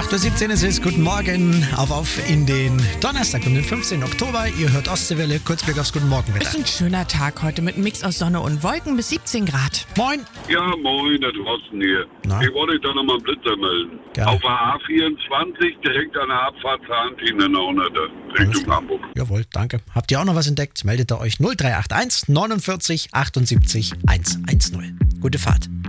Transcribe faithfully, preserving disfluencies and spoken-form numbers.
acht Uhr siebzehn ist es. Guten Morgen. Auf, auf in den Donnerstag, um den fünfzehnten Oktober. Ihr hört Ostseewelle. Kurzblick aufs Guten Morgenwetter. Ist ein schöner Tag heute mit einem Mix aus Sonne und Wolken bis siebzehn Grad. Moin. Ja, moin, der Thorsten hier. Na? Ich wollte euch da nochmal einen Blitzer melden. Gerne. Auf der A vierundzwanzig, direkt an der Abfahrt Zahntine in der hunderte, Richtung Hamburg. Jawohl, danke. Habt ihr auch noch was entdeckt? Meldet ihr euch null drei acht eins neunundvierzig achtundsiebzig hundertzehn. Gute Fahrt.